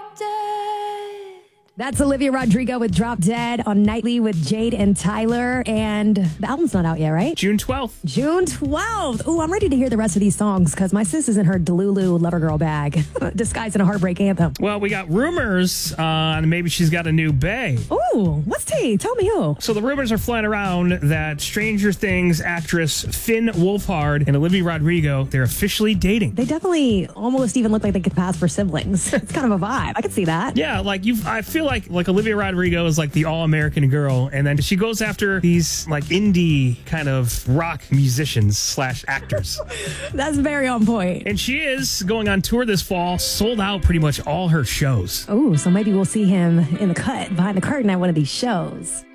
That's Olivia Rodrigo with Drop Dead on Nightly with Jade and Tyler. And the album's not out yet, right? June 12th. June 12th. Ooh, I'm ready to hear the rest of these songs because my sis is in her Delulu Lover Girl bag, disguised in a heartbreak anthem. Well, we got rumors on maybe she's got a new bae. Ooh, what's tea? Tell me who. So the rumors are flying around that Stranger Things actress Finn Wolfhard and Olivia Rodrigo, they're officially dating. They definitely almost even look like they could pass for siblings. It's kind of a vibe. I could see that. Yeah, I feel like Olivia Rodrigo is like the all-American girl, and then she goes after these like indie kind of rock musicians / actors. That's very on point. And she is going on tour this fall, sold out pretty much all her shows. Oh, so maybe we'll see him in the cut behind the curtain at one of these shows.